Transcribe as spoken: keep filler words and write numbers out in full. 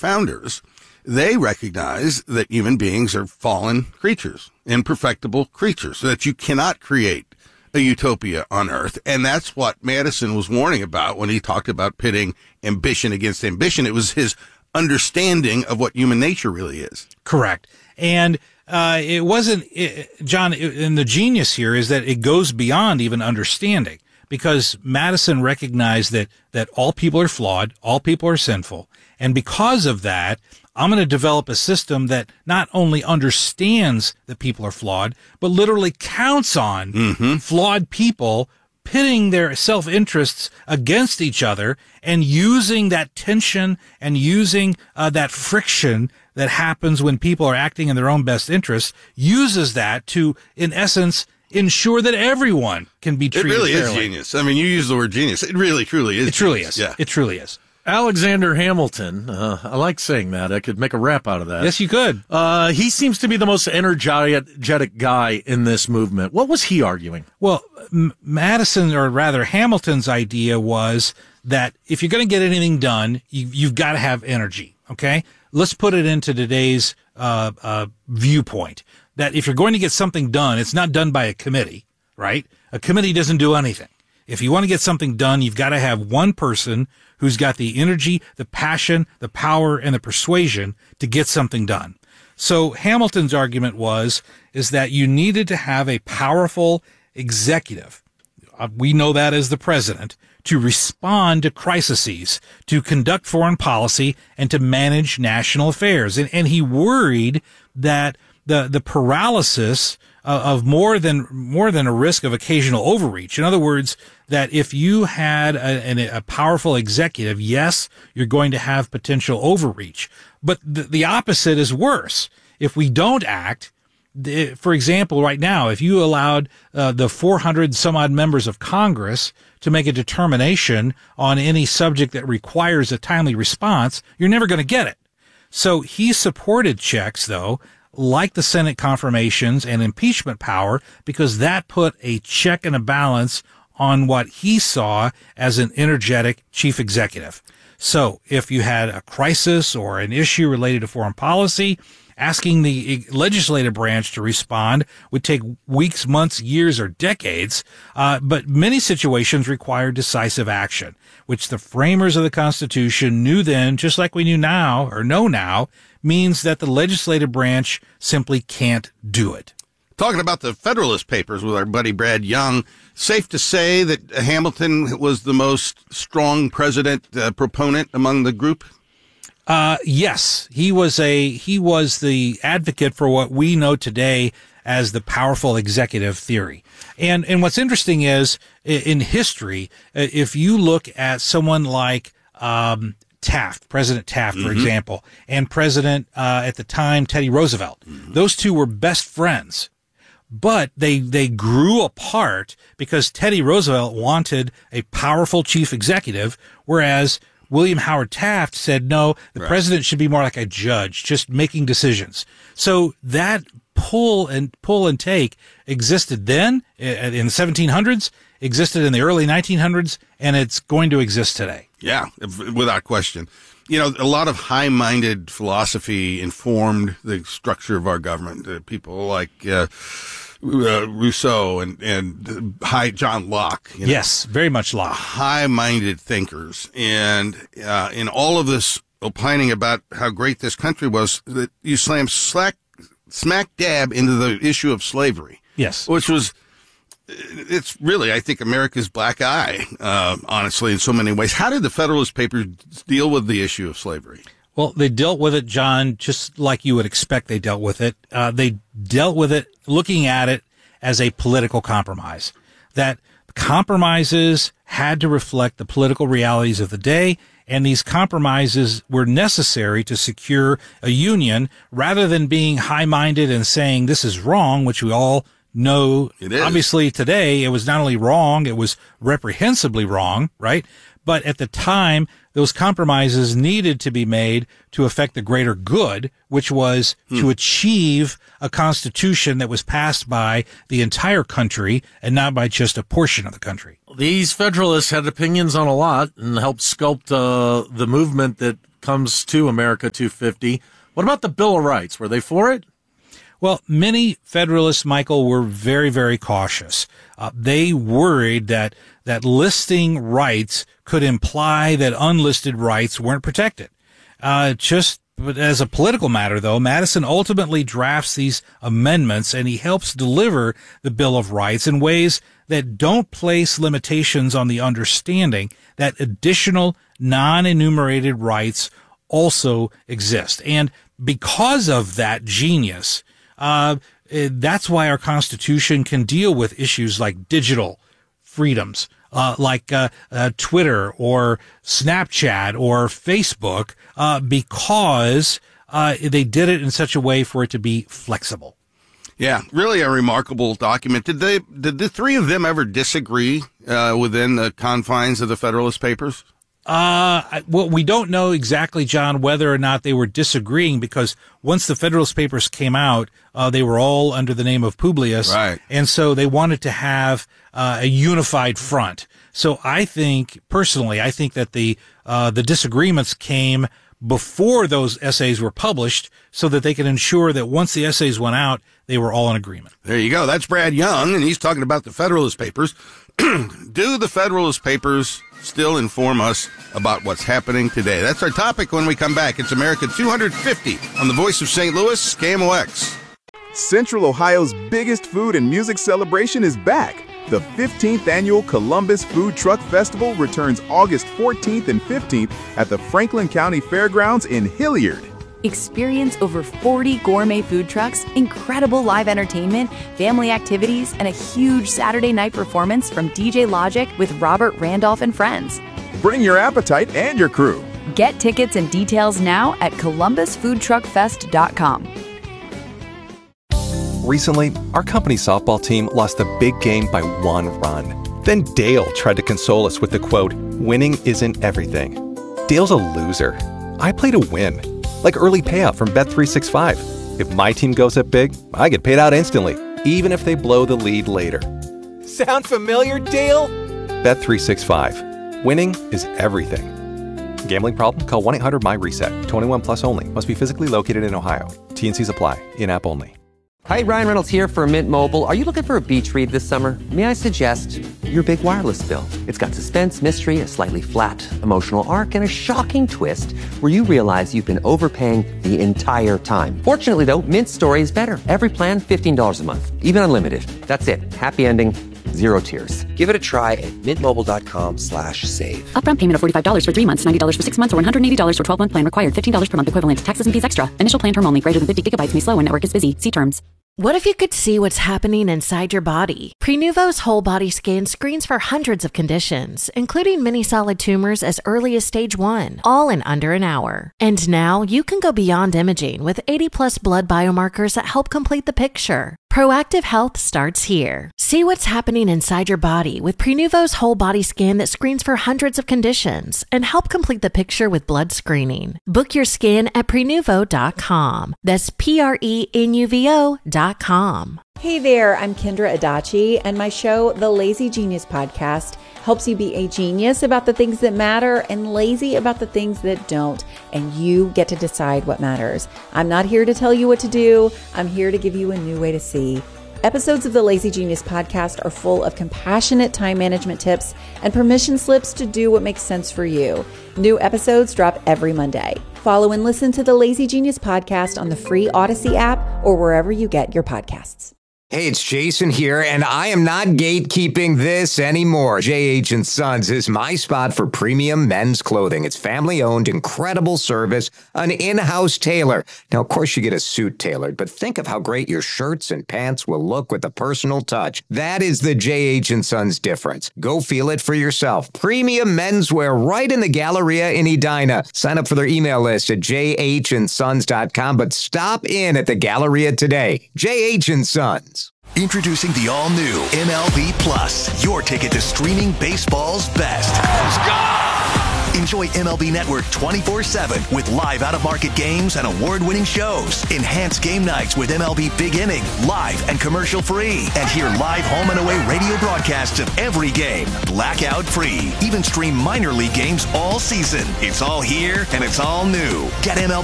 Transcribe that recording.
founders, they recognize that human beings are fallen creatures, imperfectible creatures, so that you cannot create a utopia on Earth. And that's what Madison was warning about when he talked about pitting ambition against ambition. It was his understanding of what human nature really is. Correct. And uh, it wasn't, it, John, it, and the genius here is that it goes beyond even understanding, because Madison recognized that, that all people are flawed, all people are sinful. And because of that, I'm going to develop a system that not only understands that people are flawed, but literally counts on mm-hmm. flawed people pitting their self-interests against each other and using that tension and using uh, that friction that happens when people are acting in their own best interests, uses that to, in essence, ensure that everyone can be treated fairly. It really is genius. I mean, you use the word genius. It really, truly is. It truly genius. is. Yeah. It truly is. Alexander Hamilton, uh, I like saying that. I could make a rap out of that. Yes, you could. Uh, he seems to be the most energetic guy in this movement. What was he arguing? Well, M- Madison, or rather Hamilton's idea was that if you're going to get anything done, you, you've got to have energy, okay? Let's put it into today's uh, uh, viewpoint, that if you're going to get something done, it's not done by a committee, right? A committee doesn't do anything. If you want to get something done, you've got to have one person who's got the energy, the passion, the power, and the persuasion to get something done. So Hamilton's argument was, is that you needed to have a powerful executive. Uh, we know that as the president, to respond to crises, to conduct foreign policy, and to manage national affairs. And, and he worried that the, the paralysis uh, of more than, more than a risk of occasional overreach. In other words, that if you had a, a powerful executive, yes, you're going to have potential overreach. But the, the opposite is worse. If we don't act, the, for example, right now, if you allowed uh, the four hundred some odd members of Congress to make a determination on any subject that requires a timely response, you're never going to get it. So he supported checks, though, like the Senate confirmations and impeachment power, because that put a check and a balance on what he saw as an energetic chief executive. So if you had a crisis or an issue related to foreign policy, asking the legislative branch to respond would take weeks, months, years, or decades. Uh, but many situations require decisive action, which the framers of the Constitution knew then, just like we knew now or know now, means that the legislative branch simply can't do it. Talking about the Federalist Papers with our buddy Brad Young, safe to say that Hamilton was the most strong president uh, proponent among the group? Uh, yes, he was a, he was the advocate for what we know today as the powerful executive theory. And, and what's interesting is in history, if you look at someone like, um, Taft, President Taft, for mm-hmm. example, and President, uh, at the time, Teddy Roosevelt, mm-hmm. those two were best friends. But they, they grew apart because Teddy Roosevelt wanted a powerful chief executive, whereas William Howard Taft said, no, the right. president should be more like a judge, just making decisions. So that pull and pull and take existed then in the seventeen hundreds, existed in the early nineteen hundreds, and it's going to exist today. Yeah, without question. You know, a lot of high-minded philosophy informed the structure of our government. Uh, people like uh, uh, Rousseau and and high John Locke. You know, yes, very much Locke. High-minded thinkers, and uh, in all of this opining about how great this country was, that you slam slack, smack dab into the issue of slavery. Yes, which was. It's really, I think, America's black eye, uh, honestly, in so many ways. How did the Federalist Papers deal with the issue of slavery? Well, they dealt with it, John, just like you would expect they dealt with it. Uh, they dealt with it looking at it as a political compromise, that compromises had to reflect the political realities of the day, and these compromises were necessary to secure a union rather than being high-minded and saying this is wrong, which we all No, obviously today it was not only wrong, it was reprehensibly wrong, right? But at the time, those compromises needed to be made to affect the greater good, which was hmm. to achieve a constitution that was passed by the entire country and not by just a portion of the country. These Federalists had opinions on a lot and helped sculpt uh, the movement that comes to America two fifty. What about the Bill of Rights? Were they for it? Well, many Federalists, Michael, were very, very cautious. Uh, they worried that that listing rights could imply that unlisted rights weren't protected. Uh, just but as a political matter, though, Madison ultimately drafts these amendments, and he helps deliver the Bill of Rights in ways that don't place limitations on the understanding that additional non-enumerated rights also exist. And because of that genius, uh, that's why our Constitution can deal with issues like digital freedoms, uh, like uh, uh, Twitter or Snapchat or Facebook, uh, because uh, they did it in such a way for it to be flexible. Yeah, really a remarkable document. Did they? Did the three of them ever disagree uh, within the confines of the Federalist Papers? Uh, well, we don't know exactly, John, whether or not they were disagreeing, because once the Federalist Papers came out, uh, they were all under the name of Publius. Right. And so they wanted to have uh, a unified front. So I think, personally, I think that the uh, the disagreements came before those essays were published, so that they could ensure that once the essays went out, they were all in agreement. There you go. That's Brad Young, and he's talking about the Federalist Papers. Do the Federalist Papers still inform us about what's happening today? That's our topic when we come back. It's America two fifty on the Voice of Saint Louis, K M O X. Central Ohio's biggest food and music celebration is back. The fifteenth Annual Columbus Food Truck Festival returns August fourteenth and fifteenth at the Franklin County Fairgrounds in Hilliard. Experience over forty gourmet food trucks, incredible live entertainment, family activities, and a huge Saturday night performance from D J Logic with Robert Randolph and friends. Bring your appetite and your crew. Get tickets and details now at columbus food truck fest dot com. Recently, our company's softball team lost a big game by one run. Then Dale tried to console us with the quote, "Winning isn't everything." Dale's a loser. I play to win. Like early payout from Bet three sixty-five. If my team goes up big, I get paid out instantly, even if they blow the lead later. Sound familiar, Dale? Bet three sixty-five. Winning is everything. Gambling problem? Call one eight hundred my reset. twenty-one plus only. Must be physically located in Ohio. T and C's apply. In-app only. Hi, Ryan Reynolds here for Mint Mobile. Are you looking for a beach read this summer? May I suggest your big wireless bill? It's got suspense, mystery, a slightly flat emotional arc, and a shocking twist where you realize you've been overpaying the entire time. Fortunately, though, Mint's story is better. Every plan, fifteen dollars a month. Even unlimited. That's it. Happy ending. Zero tears. Give it a try at mintmobile.com slash save. Upfront payment of forty-five dollars for three months, ninety dollars for six months, or one hundred eighty dollars for twelve-month plan required. fifteen dollars per month equivalent. Taxes and fees extra. Initial plan term only. Greater than fifty gigabytes may slow when network is busy. See terms. What if you could see what's happening inside your body? Prenuvo's whole body scan screens for hundreds of conditions, including many solid tumors as early as stage one, all in under an hour. And now you can go beyond imaging with eighty plus blood biomarkers that help complete the picture. Proactive health starts here. See what's happening inside your body with Prenuvo's whole body scan that screens for hundreds of conditions and help complete the picture with blood screening. Book your scan at prenuvo dot com. That's P R E N U V O dot com. Hey there, I'm Kendra Adachi, and my show, The Lazy Genius Podcast, helps you be a genius about the things that matter and lazy about the things that don't, and you get to decide what matters. I'm not here to tell you what to do. I'm here to give you a new way to see. Episodes of the Lazy Genius Podcast are full of compassionate time management tips and permission slips to do what makes sense for you. New episodes drop every Monday. Follow and listen to the Lazy Genius Podcast on the free Odyssey app or wherever you get your podcasts. Hey, it's Jason here, and I am not gatekeeping this anymore. J H and Sons is my spot for premium men's clothing. It's family-owned, incredible service, an in-house tailor. Now, of course, you get a suit tailored, but think of how great your shirts and pants will look with a personal touch. That is the J H and Sons difference. Go feel it for yourself. Premium menswear right in the Galleria in Edina. Sign up for their email list at j h and sons dot com, but stop in at the Galleria today. J H and Sons. Introducing the all-new M L B Plus, your ticket to streaming baseball's best. Enjoy M L B Network twenty-four seven with live out-of-market games and award-winning shows. Enhance game nights with M L B Big Inning, live and commercial-free. And hear live home and away radio broadcasts of every game, blackout-free. Even stream minor league games all season. It's all here and it's all new. Get M L B